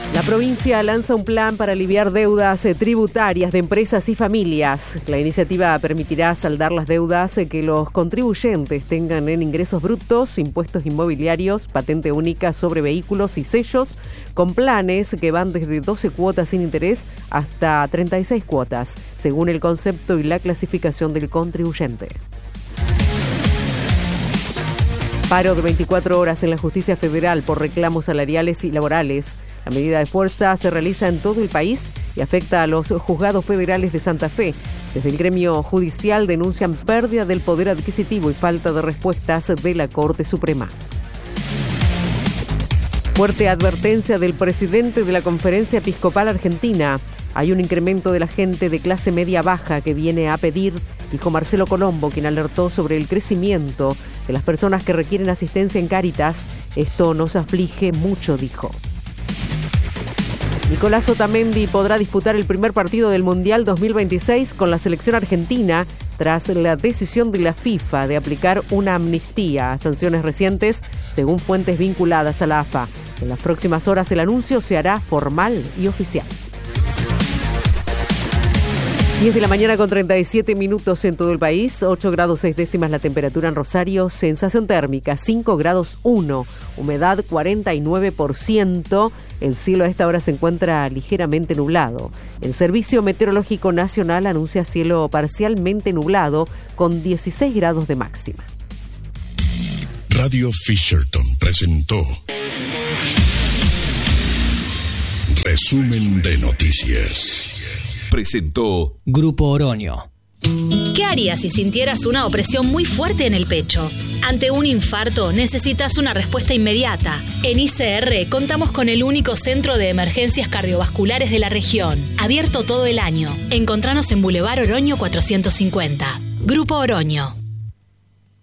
La provincia lanza un plan para aliviar deudas tributarias de empresas y familias. La iniciativa permitirá saldar las deudas que los contribuyentes tengan en ingresos brutos, impuestos inmobiliarios, patente única sobre vehículos y sellos, con planes que van desde 12 cuotas sin interés hasta 36 cuotas, según el concepto y la clasificación del contribuyente. Paro de 24 horas en la justicia federal por reclamos salariales y laborales. La medida de fuerza se realiza en todo el país y afecta a los juzgados federales de Santa Fe. Desde el gremio judicial denuncian pérdida del poder adquisitivo y falta de respuestas de la Corte Suprema. Fuerte advertencia del presidente de la Conferencia Episcopal Argentina. Hay un incremento de la gente de clase media-baja que viene a pedir, dijo Marcelo Colombo, quien alertó sobre el crecimiento de las personas que requieren asistencia en Cáritas. Esto nos aflige mucho, dijo. Nicolás Otamendi podrá disputar el primer partido del Mundial 2026 con la selección argentina tras la decisión de la FIFA de aplicar una amnistía a sanciones recientes, según fuentes vinculadas a la AFA. En las próximas horas el anuncio se hará formal y oficial. 10 de la mañana con 37 minutos en todo el país, 8 grados 6 décimas la temperatura en Rosario, sensación térmica 5 grados 1, humedad 49%, el cielo a esta hora se encuentra ligeramente nublado. El Servicio Meteorológico Nacional anuncia cielo parcialmente nublado con 16 grados de máxima. Radio Fisherton presentó Resumen de Noticias. Presentó Grupo Oroño. ¿Qué harías si sintieras una opresión muy fuerte en el pecho? Ante un infarto necesitas una respuesta inmediata. En ICR contamos con el único centro de emergencias cardiovasculares de la región, abierto todo el año. Encontranos en Boulevard Oroño 450. Grupo Oroño.